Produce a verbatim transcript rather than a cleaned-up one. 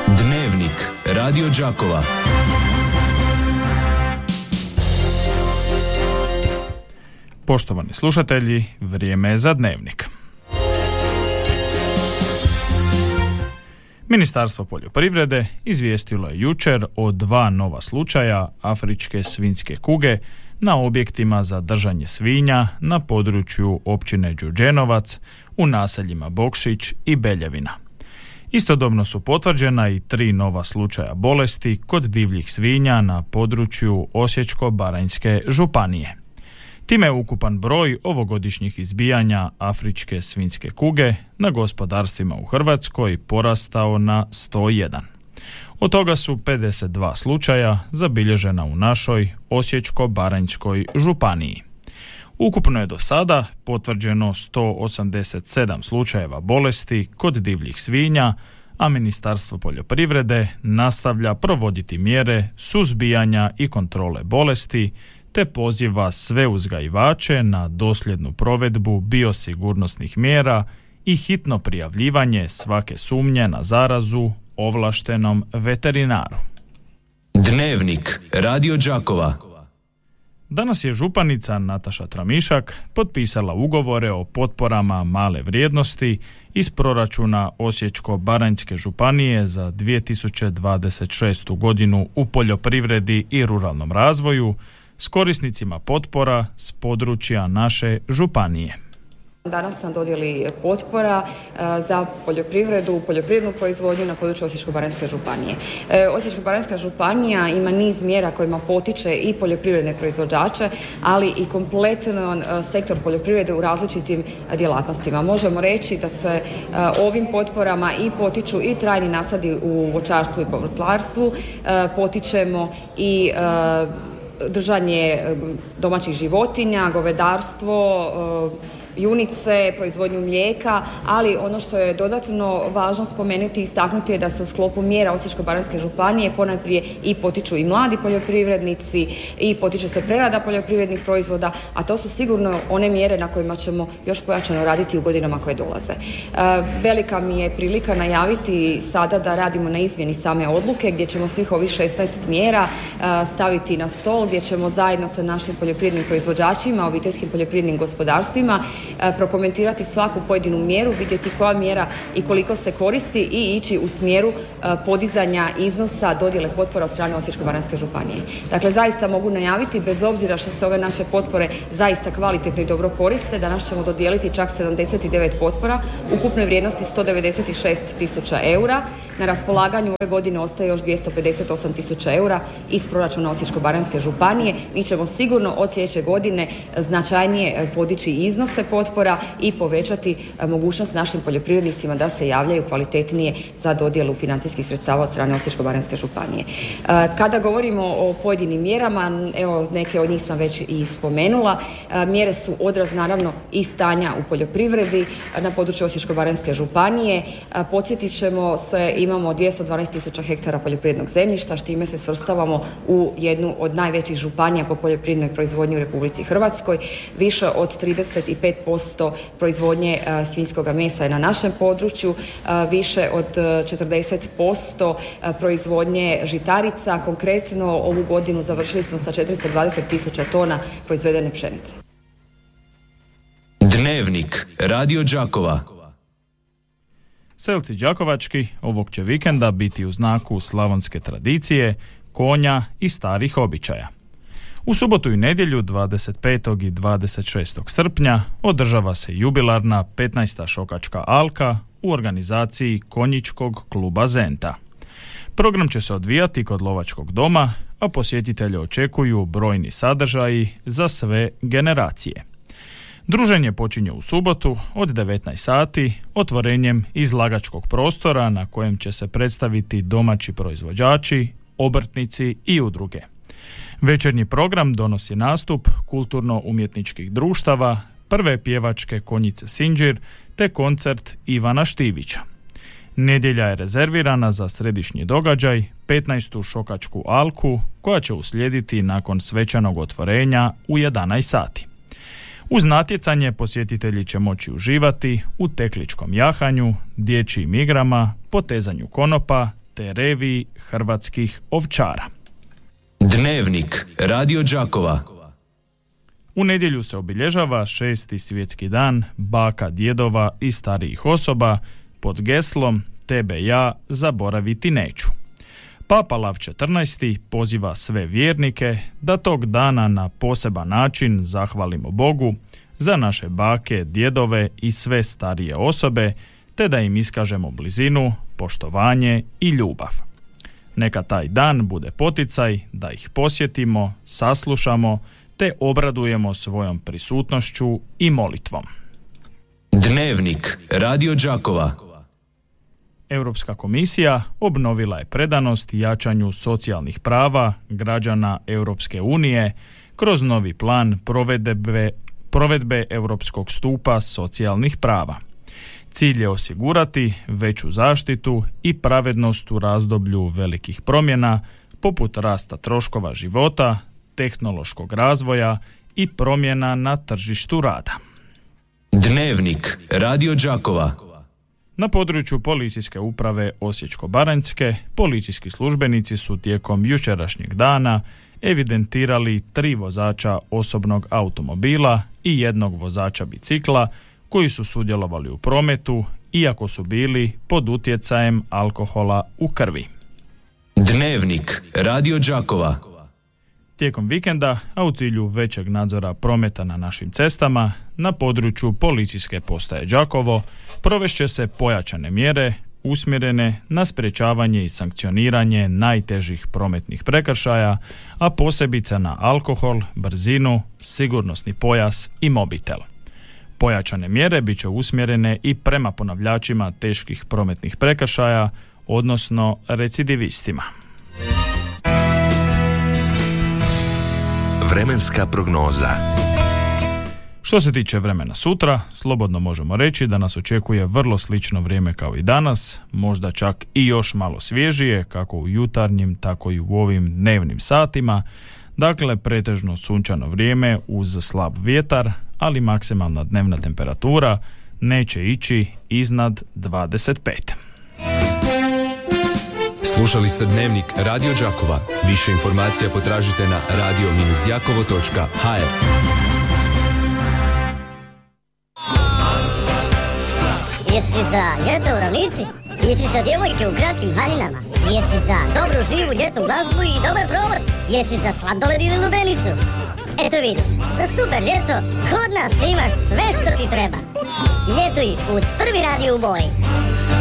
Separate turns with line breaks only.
Dnevnik Radio Đakova.
Poštovani slušatelji, vrijeme je za Dnevnik. Ministarstvo poljoprivrede izvijestilo je jučer o dva nova slučaja afričke svinjske kuge na objektima za držanje svinja na području općine Đurđenovac u naseljima Bokšić i Beljevina. Istodobno su potvrđena i tri nova slučaja bolesti kod divljih svinja na području Osječko-baranjske županije. Time je ukupan broj ovogodišnjih izbijanja afričke svinjske kuge na gospodarstvima u Hrvatskoj porastao na sto jedan. Od toga su pedeset dva slučaja zabilježena u našoj Osječko-baranjskoj županiji. Ukupno je do sada potvrđeno sto osamdeset sedam slučajeva bolesti kod divljih svinja, a Ministarstvo poljoprivrede nastavlja provoditi mjere suzbijanja i kontrole bolesti, te poziva sve uzgajivače na dosljednu provedbu biosigurnosnih mjera i hitno prijavljivanje svake sumnje na zarazu ovlaštenom veterinaru.
Dnevnik Radio Đakova.
Danas je županica Nataša Tramišak potpisala ugovore o potporama male vrijednosti iz proračuna Osječko-baranjske županije za dvije tisuće dvadeset šestu godinu u poljoprivredi i ruralnom razvoju s korisnicima potpora s područja naše županije.
Danas sam dodijeli potpora za poljoprivredu, poljoprivrednu proizvodnju na području Osječko-baranjske županije. Osječko-baranjska županija ima niz mjera kojima potiče i poljoprivredne proizvođače, ali i kompletan sektor poljoprivrede u različitim djelatnostima. Možemo reći da se ovim potporama i potiču i trajni nasadi u voćarstvu i povrtlarstvu, potičemo i držanje domaćih životinja, govedarstvo, junice, proizvodnju mlijeka, ali ono što je dodatno važno spomenuti i istaknuti je da se u sklopu mjera Osječko-baranjske županije ponajprije i potiču i mladi poljoprivrednici i potiče se prerada poljoprivrednih proizvoda, a to su sigurno one mjere na kojima ćemo još pojačano raditi u godinama koje dolaze. Velika mi je prilika najaviti sada da radimo na izmjeni same odluke gdje ćemo svih ovih šesnaest mjera staviti na stol, gdje ćemo zajedno sa našim poljoprivrednim proizvođačima, obiteljskim poljoprivrednim gospodarstvima prokomentirati svaku pojedinu mjeru, vidjeti koja mjera i koliko se koristi i ići u smjeru podizanja iznosa dodjele potpora od strane Osječko-baranjske županije. Dakle, zaista mogu najaviti, bez obzira što se ove naše potpore zaista kvalitetno i dobro koriste, danas ćemo dodijeliti čak sedamdeset devet potpora, ukupne vrijednosti sto devedeset šest tisuća eura. Na raspolaganju ove godine ostaje još dvjesto pedeset osam tisuća eura iz proračuna Osječko-baranjske županije. Mi ćemo sigurno od sljedeće godine značajnije podići iznose potpora i povećati mogućnost našim poljoprivrednicima da se javljaju kvalitetnije za dodjelu financijskih sredstava od strane Osječko-baranjske županije. Kada govorimo o pojedinim mjerama, evo neke od njih sam već i spomenula, mjere su odraz naravno i stanja u poljoprivredi na području Osječko-baranjske županije. Podsjetit ćemo se, imamo dvjesto dvanaest tisuća hektara poljoprivrednog zemljišta, s time se svrstavamo u jednu od najvećih županija po poljoprivrednoj proizvodnji u Republici Hrvatskoj. Više od trideset pet posto proizvodnje svinjskoga mesa je na našem području, više od četrdeset posto proizvodnje žitarica. Konkretno ovu godinu završili smo sa četiristo dvadeset tisuća tona proizvedene pšenice.
Dnevnik Radio Đakova.
Selci đakovački ovog će vikenda biti u znaku slavonske tradicije, konja i starih običaja. U subotu i nedjelju dvadeset petog i dvadeset šestog srpnja održava se jubilarna petnaesta šokačka alka u organizaciji Konjičkog kluba Zenta. Program će se odvijati kod lovačkog doma, a posjetitelje očekuju brojni sadržaji za sve generacije. Druženje počinje u subotu od devetnaest sati otvorenjem izlagačkog prostora na kojem će se predstaviti domaći proizvođači, obrtnici i udruge. Večernji program donosi nastup kulturno-umjetničkih društava, prve pjevačke Konjice Sinđir te koncert Ivana Štivića. Nedjelja je rezervirana za središnji događaj, petnaestu šokačku alku, koja će uslijediti nakon svečanog otvorenja u jedanaest sati. Uz natjecanje posjetitelji će moći uživati u tekličkom jahanju, dječjim igrama, potezanju konopa te reviji hrvatskih ovčara.
Dnevnik Radio Đakova.
U nedjelju se obilježava šesti svjetski dan baka, djedova i starijih osoba pod geslom Tebe ja zaboraviti neću. Papa Lav četrnaesti poziva sve vjernike da tog dana na poseban način zahvalimo Bogu za naše bake, djedove i sve starije osobe, te da im iskažemo blizinu, poštovanje i ljubav. Neka taj dan bude poticaj da ih posjetimo, saslušamo, te obradujemo svojom prisutnošću i molitvom.
Dnevnik Radio Đakova.
Europska komisija obnovila je predanost jačanju socijalnih prava građana Europske unije kroz novi plan provedbe, provedbe Europskog stupa socijalnih prava. Cilj je osigurati veću zaštitu i pravednost u razdoblju velikih promjena poput rasta troškova života, tehnološkog razvoja i promjena na tržištu rada.
Dnevnik Radio Đakova.
Na području policijske uprave Osječko-baranjske policijski službenici su tijekom jučerašnjeg dana evidentirali tri vozača osobnog automobila i jednog vozača bicikla koji su sudjelovali u prometu iako su bili pod utjecajem alkohola u krvi.
Dnevnik Radio Đakova.
Tijekom vikenda, a u cilju većeg nadzora prometa na našim cestama, na području policijske postaje Đakovo provešće se pojačane mjere usmjerene na sprječavanje i sankcioniranje najtežih prometnih prekršaja, a posebice na alkohol, brzinu, sigurnosni pojas i mobitel. Pojačane mjere bit će usmjerene i prema ponavljačima teških prometnih prekršaja, odnosno recidivistima.
Vremenska prognoza.
Što se tiče vremena sutra, slobodno možemo reći da nas očekuje vrlo slično vrijeme kao i danas, možda čak i još malo svježije, kako u jutarnjim, tako i u ovim dnevnim satima. Dakle, pretežno sunčano vrijeme uz slab vjetar, ali maksimalna dnevna temperatura neće ići iznad dvadeset pet.
Slušali ste Dnevnik Radio Đakova. Više informacija potražite na radio dash đakovo točka ha er.
Jesi za ljeto u ravnici? Jesi za djevojke u kratkim haljinama? Jesi za dobru živu ljetnu glazbu i dobar provod? Jesi za sladoled ili lubenicu? Eto vidiš, za super ljeto kod nas imaš sve što ti treba. Ljetuj uz prvi radio u boji.